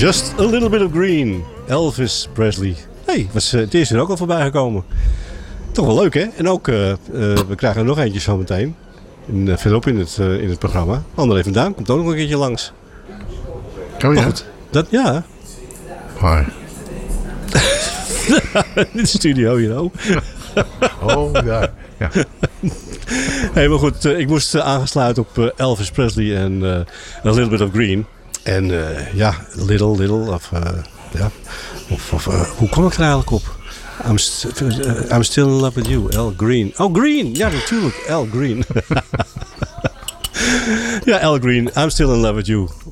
Just a little bit of green. Elvis Presley. Hey, het is er ook al voorbij gekomen. Toch wel leuk, hè? En ook, we krijgen er nog eentje zo meteen. Verderop in het programma. André van Duin komt ook nog een keertje langs. Oh ja? Goed, ja. Waar? In de studio hier ook. Oh, daar. Ja. Hey, maar goed, ik moest aangesluiten op Elvis Presley en A Little Bit of Green. En little, of hoe kom ik er eigenlijk op? I'm still in love with you, Al Green. Oh, Green! Ja, natuurlijk, Al Green. Ja, Al Green, I'm still in love with you.